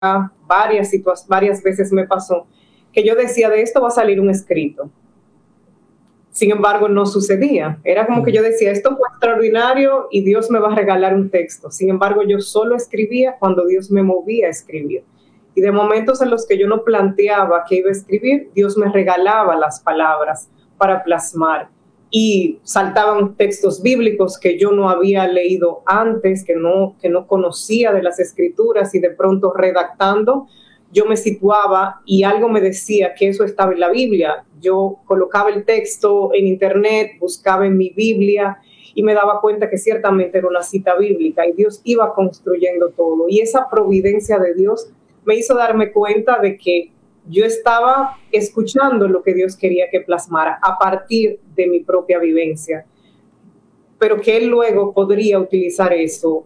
varias veces me pasó que yo decía, de esto va a salir un escrito. Sin embargo, no sucedía. Era como que yo decía, esto fue extraordinario y Dios me va a regalar un texto. Sin embargo, yo solo escribía cuando Dios me movía a escribir. Y de momentos en los que yo no planteaba que iba a escribir, Dios me regalaba las palabras para plasmar. Y saltaban textos bíblicos que yo no había leído antes, que no conocía de las escrituras, y de pronto redactando, yo me situaba y algo me decía que eso estaba en la Biblia. Yo colocaba el texto en internet, buscaba en mi Biblia y me daba cuenta que ciertamente era una cita bíblica y Dios iba construyendo todo. Y esa providencia de Dios me hizo darme cuenta de que yo estaba escuchando lo que Dios quería que plasmara a partir de mi propia vivencia, pero que Él luego podría utilizar eso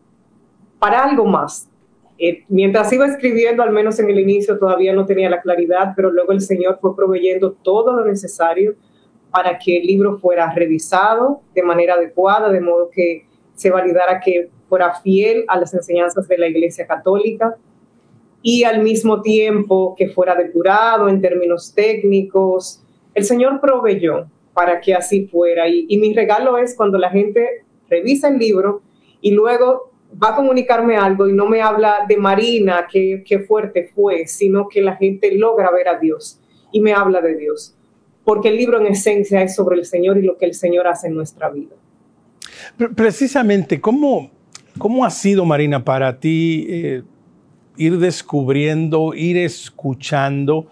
para algo más. Mientras iba escribiendo, al menos en el inicio todavía no tenía la claridad, pero luego el Señor fue proveyendo todo lo necesario para que el libro fuera revisado de manera adecuada, de modo que se validara que fuera fiel a las enseñanzas de la Iglesia Católica y al mismo tiempo que fuera depurado en términos técnicos. El Señor proveyó para que así fuera, y mi regalo es cuando la gente revisa el libro y luego va a comunicarme algo y no me habla de Marina, qué fuerte fue, sino que la gente logra ver a Dios y me habla de Dios, porque el libro en esencia es sobre el Señor y lo que el Señor hace en nuestra vida. Precisamente, ¿cómo ha sido, Marina, para ti ir descubriendo, ir escuchando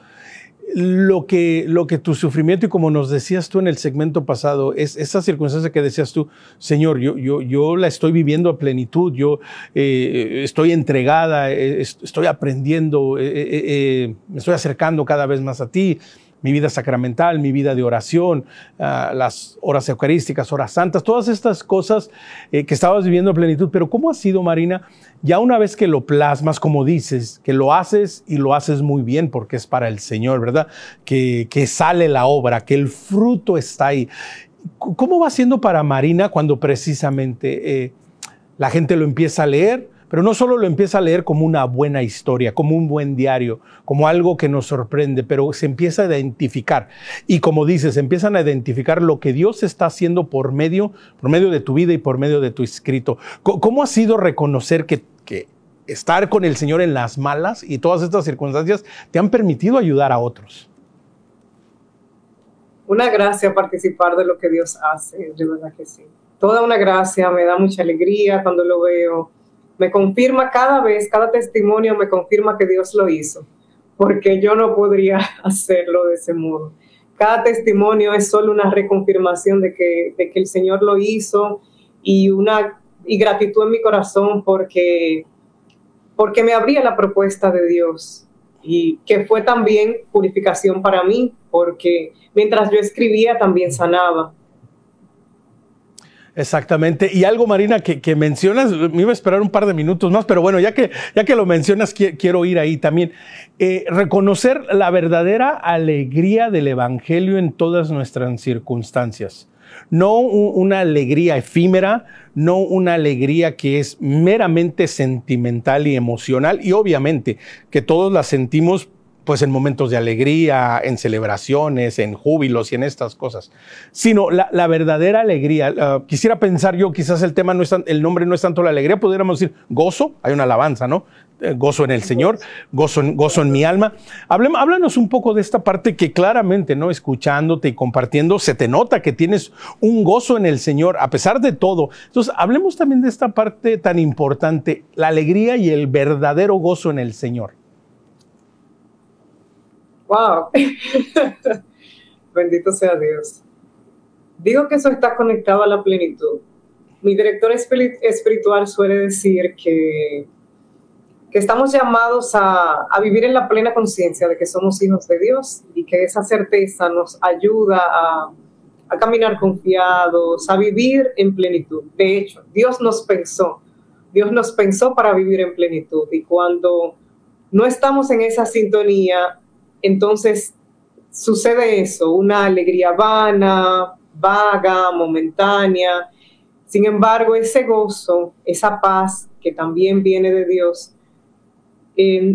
lo que tu sufrimiento, y como nos decías tú en el segmento pasado, es esa circunstancia que decías tú, Señor, yo la estoy viviendo a plenitud, yo estoy entregada, estoy aprendiendo, me estoy acercando cada vez más a ti, mi vida sacramental, mi vida de oración, las horas eucarísticas, horas santas, todas estas cosas que estabas viviendo a plenitud. Pero ¿cómo ha sido, Marina, ya una vez que lo plasmas, como dices, que lo haces y lo haces muy bien porque es para el Señor, ¿verdad? Que sale la obra, que el fruto está ahí. ¿Cómo va siendo para Marina cuando precisamente la gente lo empieza a leer? Pero no solo lo empieza a leer como una buena historia, como un buen diario, como algo que nos sorprende, pero se empieza a identificar. Y como dices, empiezan a identificar lo que Dios está haciendo por medio de tu vida y por medio de tu escrito. ¿Cómo ha sido reconocer que estar con el Señor en las malas y todas estas circunstancias te han permitido ayudar a otros? Una gracia participar de lo que Dios hace, de verdad que sí. Toda una gracia, me da mucha alegría cuando lo veo. Me confirma cada vez, cada testimonio me confirma que Dios lo hizo, porque yo no podría hacerlo de ese modo. Cada testimonio es solo una reconfirmación de que el Señor lo hizo, y gratitud en mi corazón porque me abría la propuesta de Dios, y que fue también purificación para mí, porque mientras yo escribía también sanaba. Exactamente. Y algo, Marina, que mencionas, me iba a esperar un par de minutos más, pero bueno, ya que lo mencionas, quiero ir ahí también. Reconocer la verdadera alegría del Evangelio en todas nuestras circunstancias. No una alegría efímera, no una alegría que es meramente sentimental y emocional, y obviamente que todos la sentimos pues en momentos de alegría, en celebraciones, en júbilos y en estas cosas, sino la verdadera alegría. Quisiera pensar yo, quizás el nombre no es tanto la alegría, pudiéramos decir gozo, hay una alabanza, ¿no? Gozo en el Señor, gozo en mi alma. Háblanos un poco de esta parte que claramente, ¿no? Escuchándote y compartiendo, se te nota que tienes un gozo en el Señor, a pesar de todo. Entonces, hablemos también de esta parte tan importante, la alegría y el verdadero gozo en el Señor. ¡Wow! Bendito sea Dios. Digo que eso está conectado a la plenitud. Mi director espiritual suele decir que estamos llamados a vivir en la plena conciencia de que somos hijos de Dios, y que esa certeza nos ayuda a caminar confiados, a vivir en plenitud. De hecho, Dios nos pensó para vivir en plenitud, y cuando no estamos en esa sintonía, entonces sucede eso, una alegría vana, vaga, momentánea. Sin embargo, ese gozo, esa paz que también viene de Dios,